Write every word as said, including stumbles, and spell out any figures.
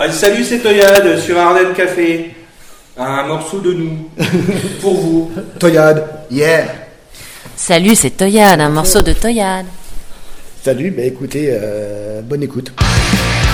Ah, salut, c'est Toyade sur Ardennes Café. Un morceau de nous. Pour vous. Toyade, yeah. Salut, c'est Toyade, un morceau de Toyade. Salut, bah écoutez, euh, bonne écoute.